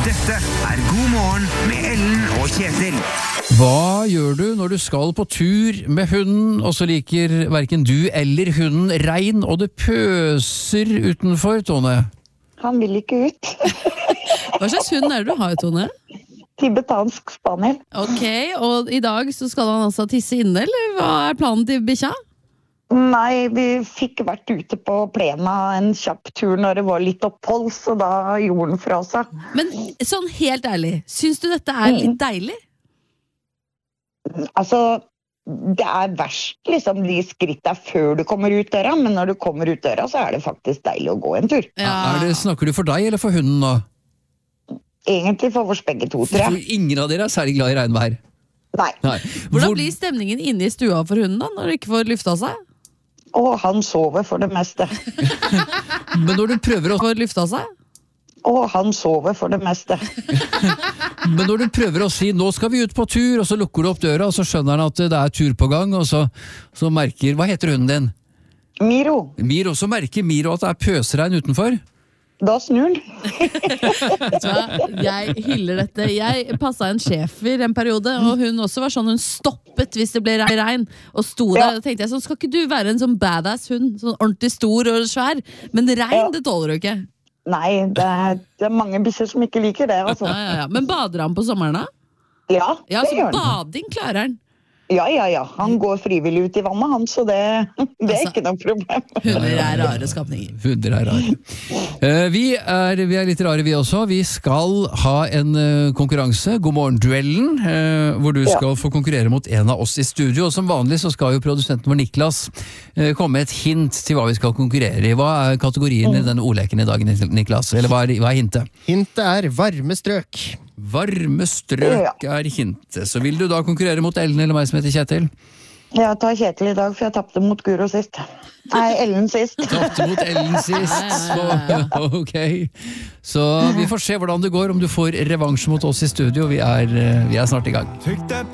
Dette God morgen med Ellen og Kjetil. Hva gjør du når du skal på tur med hunden, og så liker hverken du eller hunden regn, og det pøser utenfor, Tone? Han vil ikke ut. Hva slags hund er det du har, Tone? Tibetansk spaniel. Ok, og i dag så skal han altså tisse inne, eller hva er planen til bikkja? Nei, vi fikk vært ute på plena en kjapp tur når det var litt opphold, så da gjorde den fra seg. Men sånn helt ærlig, syns du dette er litt deilig? Altså, det er verst liksom de skrittene før du kommer ut døra, men når du kommer ut døra så er det faktisk deilig å gå en tur. Ja. Snakker du for deg eller for hunden nå? Egentlig for oss begge to, tror jeg. For ingen av dere er særlig glad i regnvær. Nei. Hvordan blir stemningen inne i stua for hunden da, når du ikke får lufta seg? Og han sover for det meste. Men når du prøver å Får lufta seg? Og han sover for det meste. Men når du prøver å si, nå skal vi ut på tur, og så lukker du opp døra, og så skjønner han at det er tur på gang, og så merker, hva heter hunden din? Miro, Miro, så merker Miro at det er pøsregn utenfor. da snur han. Vet du hva? Jeg hyller dette. Jeg passet en schæfer en periode, og hun også var sånn, hun stoppet hvis det ble regn, og sto der, og tenkte jeg sånn, skal ikke du være en sånn badass hund, sånn ordentlig stor og svær, men regn, det tåler du ikke. Nei, det er mange bikkjer som ikke liker det, altså. Ja. Men bader han på sommeren da? Ja, Ja, det så gjør han. bading klarer han. Ja. Han går frivillig ut i vannet, han, så det er Altså, ikke noe problem. Hunder er rare skapninger. Hunder er rare. Vi er litt rare vi også. Vi skal ha en konkurranse, God morgen duellen, hvor du skal få konkurrere mot en av oss i studio, og som vanlig så skal jo produsenten vår Niklas komme med et hint til hva vi skal konkurrere i. Hva er kategorien i denne ordleken i dag, Niklas? Eller hva er hintet? Hintet er varme strøk. Varme strøk er hintet. Så vil du da konkurrere mot Ellen eller meg som heter Kjetil? Jeg tar Kjetil i dag, for jeg tappte mot Guro sist. Nei, Ellen sist. Tapte mot Ellen sist. Ok. Så vi får se hvordan det går, om du får revansj mot oss i studio. Vi er snart i gang. Trykk deg